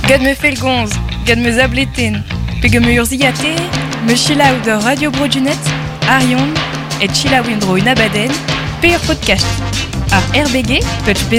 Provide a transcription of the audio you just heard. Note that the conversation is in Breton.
Gad me felgonz, gad me zableten, pegem urzhiate, me chilaou de Radio Brodunet, Arion, et chilaouindro une abaden, per podcast. Ar RBG, peut